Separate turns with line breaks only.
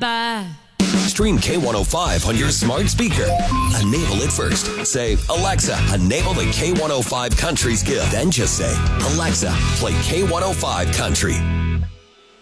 bye.
Stream K105 on your smart speaker. Enable it first. Say, Alexa, enable the K105 Country skill. Then just say, Alexa, play K105 Country.